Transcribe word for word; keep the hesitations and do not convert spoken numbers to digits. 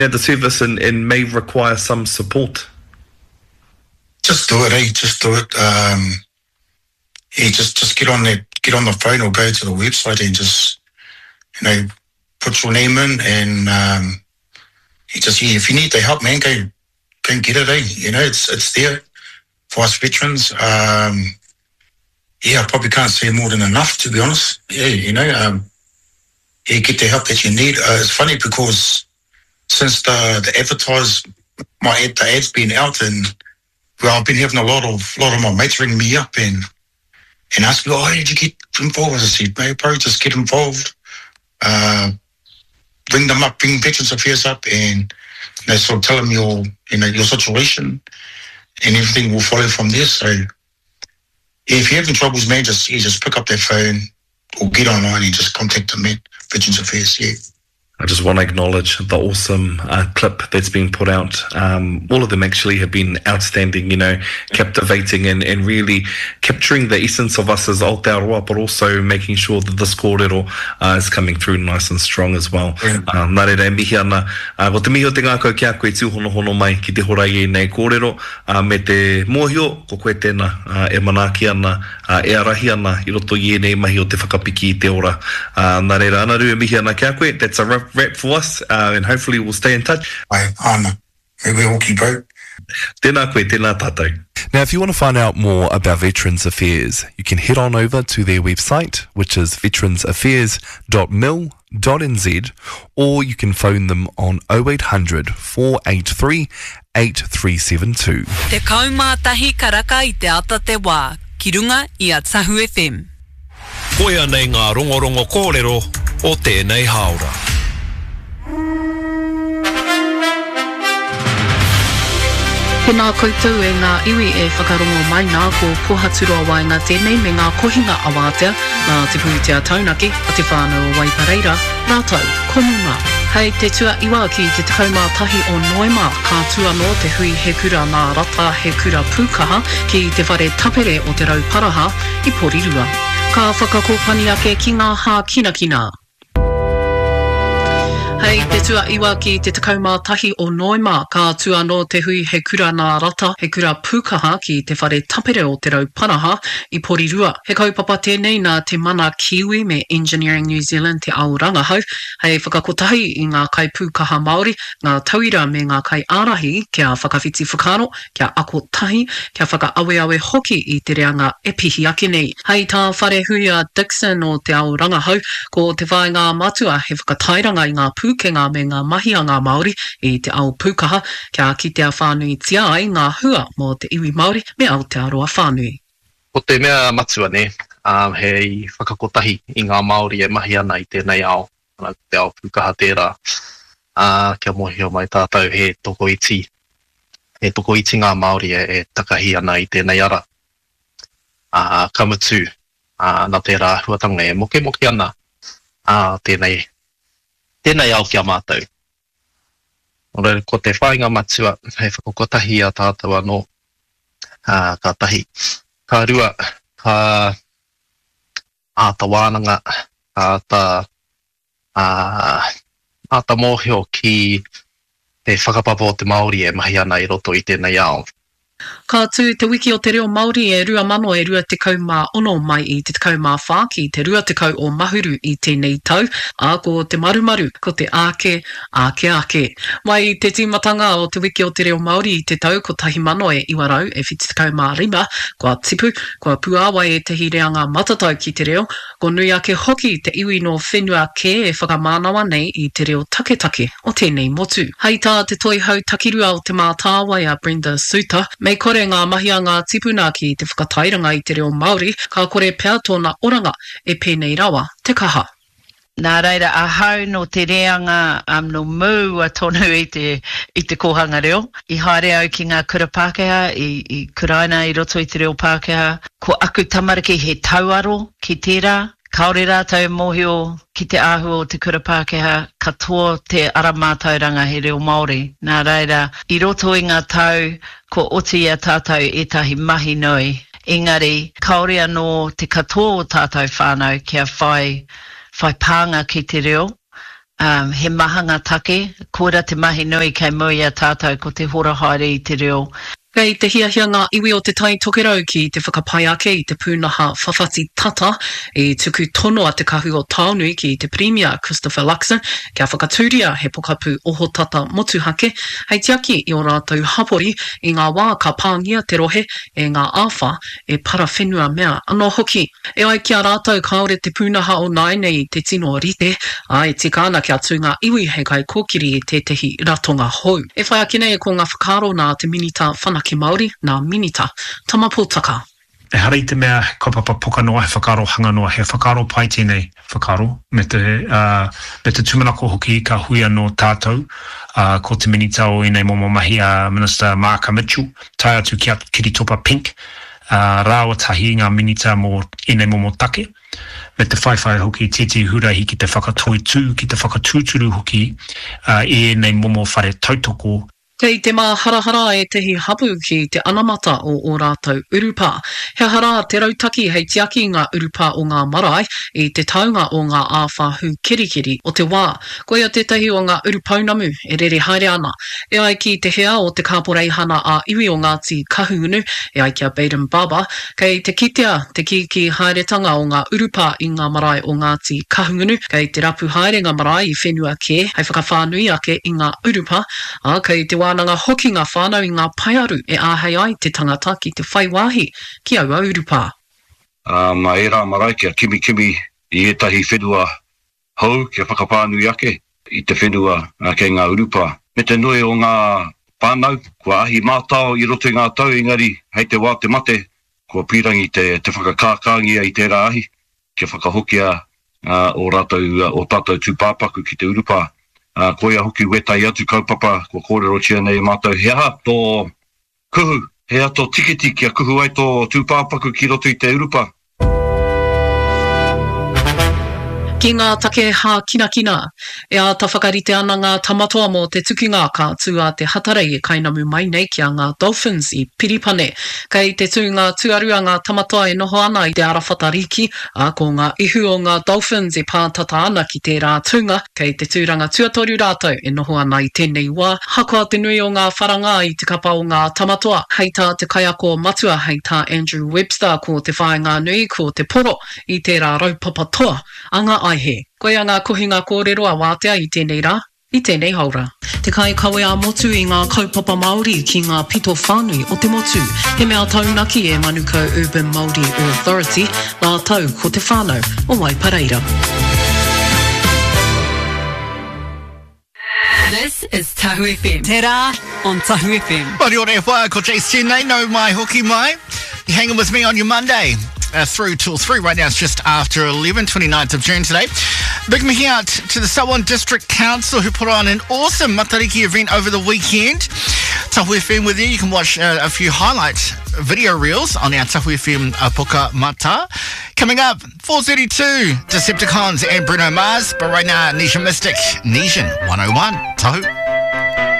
Yeah, the service and, and may require some support. Just do it, eh? Just do it. Um, yeah, just just get on that, get on the phone or go to the website and just, you know, put your name in and um, you just yeah, if you need the help, man, go go and get it, eh? You know, it's it's there for us veterans. Um, yeah, I probably can't say more than enough, to be honest. Yeah, you know, um, yeah, get the help that you need. Uh, it's funny because since the the advertise, my ad, the ad's been out, and well, I've been having a lot of lot of my mates ring me up and and ask me, oh, how did you get involved? I said, mate, bro, just get involved. Uh, bring them up, bring Veterans Affairs up, and they sort of tell them your you know your situation, and everything will follow from there. So yeah, if you're having troubles, man, just yeah, just pick up their phone or get online and just contact them, man. Veterans Affairs, yeah. I just want to acknowledge the awesome uh, clip that's been put out. Um, all of them actually have been outstanding, you know, captivating and, and really capturing the essence of us as Aotearoa, but also making sure that this kōrero uh, is coming through nice and strong as well. Yeah. Uh, nā reira, mihi ana. Uh, ko te mihi o te ngākau ki a koe tūhonohono mai ki te horai e nei kōrero, uh, me te mōhio, ko koe tēnā uh, e manaki ana, uh, e arahi ana, i roto i nei mahi o te whakapiki i te ora. Uh, nā reira, ana rua mihi ana ki a koe, that's a rough wrap for us, uh, and hopefully we'll stay in touch. Ai, ana. Me we hoki, bro. Tēnā koe, tēnā tātou. Now, if you want to find out more about Veterans Affairs, you can head on over to their website, which is veterans affairs dot mil dot n z, or you can phone them on oh eight hundred, four eight three, eight three seven two. Te kaumātahi karaka I te ata te wā, ki runga I a Tahu F M. Koia nei ngā rongorongo kōrero o tēnei haora. Tēnā koutou e ngā iwi e whakarongo mai nā ko pohaturua waenga tēnei me ngā kohinga awātea nā te pūtea taunaki a te whānau o Waipareira, rātou, konunga. Hei te tua iwa ki te takaumā tahi o Noema, ka tua no te hui he kura nā rata he kura pūkaha ki te whare tapere o te rauparaha I Porirua. Ka whakakopani ake ki ngā hā kina kina. Hei te tua iwa ki te takaumā tahi o Noema, ka tua no te hui he kura nā rata, he kura pūkaha ki te whare tapere o te rauparaha I Porirua. He kaupapa tēnei nā te mana Kiwi me Engineering New Zealand te auranga hau. Hei whakakotahi I ngā kai pūkaha Māori, ngā tauira me ngā kai ārahi kia whakawhiti whakaro, kia ako tahi, kia whakaaweawe hoki I te reanga e pihi ake nei. Hei tā whare hui a Dixon o te auranga hau, ko te whae ngā matua he whakatairanga I ngā pūkaha ke ngā me ngā mahi a ngā Māori I te ao pūkaha kia kitea whānui tia ai ngā hua mō te iwi Māori me Aotearoa whānui. Ko te mea matua ne, um, hei whakakotahi I ngā Māori e mahi ana I tēnei ao, ana te ao pūkaha tērā. Uh, kia mohio mai tātou he toko iti. He toko iti ngā Māori e, e takahi ana I tēnei ara. Uh, kamutu, uh, nā tērā huatanga e moke moke ana uh, tēnei Tēnei au kia mātou. Ora, ko te whainga matua, hei whakokotahi a tātou anō, uh, ka tahi. Ka rua, ka āta wānanga, āta, uh, āta mōhio ki te whakapapa o te Māori e mahi ana I roto I tēnei ao. Ka tū te wiki o te reo Māori e rua mano e rua te kaumā ono mai I te kaumā whā ki te rua te kau o mahuru I tēnei tau, a ko te marumaru, ko te āke, āke āke. Mai te tīmatanga o te wiki o te reo Māori I te tau ko tahi mano e iwarau e whiti te kaumā rima, kua tipu, kua puawa e te hireanga matatau ki te reo, ko nui ake hoki te iwi no whenua ke e whakamānawa nei I te reo taketake o tēnei motu. Hei tā te toi hau takirua o te mātāwai a Brenda Suter, me kore ngā mahi a ngā tipuna ki te whakatairanga I te reo Māori, ka kore pea tōna oranga e pēnei rawa te kaha. Nā reira, a hau no te reanga um, no mū a tonu I te, I te kohanga reo. I haere au ki ngā kura Pākehā, I, I kuraina I roto I te reo Pākehā. Ko aku tamariki he tauaro ki tērā. Kaore rātou mōhio ki te āhua o te kura Pākehā, katoa te ara mātauranga he reo Māori. Nā reira, I roto I ngā tau, ko oti a tātou etahi mahi nui. Engari, kaore anō te katoa o tātou whānau kia whai, whai pānga ki te reo. um, he mahanga take, kora te mahi nui kei mui a tātou ko te hora haere I te reo. Kei te hiahia ngā iwi o te tai tokerau ki te whakapai ake I te pūnaha whawhati tata I tuku tono a te kahu o Taonui ki te Premier Christopher Luxon kia whakatūria he pokapū oho tata motuhake hei tiaki I o rātou hapori I ngā wā ka pāngia te rohe e ngā āwha e para whenua mea anō hoki. E ai kia rātou kaore te pūnaha o Naine I te tino rite ai te kāna kia tū ngā iwi he kai kōkiri I tētehi ratonga hou. E whai ake nei ko ngā whakaro nā te minita whana ki Māori nā minita, tamapōtaka. E hara I te mea kaupapa poka noa he whakaro hanga noa, he whakaro pai tēnei whakaro, me te, uh, me te tumanako hoki ka hui anō tātou, uh, ko te minita o inei momo mahi a uh, Minister Mark Mitchell, tai atu ki atu Kiritopa Pink, uh, rāua tahi ngā minita mō inei momo take, me te whaiwhai hoki tēti hurahi ki te whakatoi tū, ki te whakatūturu hoki, uh, e nei momo whare tautoko. Kei te mā harahara e tehi hapu ki te anamata o o rātou urupa. He hara te rautaki hei tiaki ngā urupa o ngā marae I te taunga o ngā āwhahu kirikiri o te wā. Koia tētahi o ngā urupaunamu e rere haere ana. E ai ki te hea o te kāporei hana a iwi o Ngāti Kahungunu e ai kia Baden Baba. Kei te kitea te ki ki haeretanga o ngā urupa I ngā marae o Ngāti Kahungunu. Kei te rapu haere ngā marae I whenua ke, hei whakawhānui ake I ngā urupa. A kei te wānanga hoki ngā whānau I ngā paiaru e āhei ai te tangata ki te whaiwahi ki aua urupa. Uh, ma e rā marae kia kimi kimi I etahi whenua hou kia whakapānui ake I te whenua uh, kei ngā urupa. Me te noe o ngā pānau, kua ahi mātao I roto I ngā tau engari hei te wā te mate, kua pirangi te, te whakakākangia I te rāhi, kia whakahokia uh, o rātou uh, o tātou tūpāpaku ki te urupa. Uh, koia hoki wetai atu kaupapa, kua kōrero tia nei mātou. He aha tō kuhu, he aha tō tikiti kia kuhu ai tō tūpāpaku ki roto I te urupa. Ki ngā take hā kina kina, e a ta whakarite ana ngā tamatoa mō te tukinga ka tū a te hatarei e kainamu mai nei ki a ngā Dolphins I Piripane. Kei te tū ngā tuarua ngā tamatoa e noho ana I te arawhatariki, a ko ngā ihu o ngā Dolphins e pātata ana ki te rā tūnga, kei te tūranga tuatoru rātou e noho ana I tēnei wā. Hakoa te nui o ngā wharanga I te kapa o ngā tamatoa, hei tā te kaiako matua, hei tā Andrew Webster ko te whaenga nui, ko te poro I te rā raupapa toa, anga aihe. Koia ngā kuhinga kōrero a wātea I tēnei rā, I tēnei haura. Te kai kawe a motu I ngā kaupapa Māori ki ngā pito whānui o te motu. He mea taunaki e Manukau Urban Māori Authority, nā tau ko te whānau o Waipareira. This is Tahu F M. Te rā on Tahu F M. Mori ora e whā, ko Jace Tēnei, no mai hoki mai. You're hanging with me on your Monday. Uh, through till three. Right now it's just after eleven, twenty-ninth of June today. Big mihi out to the Selwyn District Council who put on an awesome Matariki event over the weekend. Tahu F M with you. You can watch uh, a few highlight video reels on our Tahu F M uh, Poka Mata. Coming up, four thirty-two, Decepticons and Bruno Mars. But right now, Nisha Mystic, Nishan one oh one. Tahu.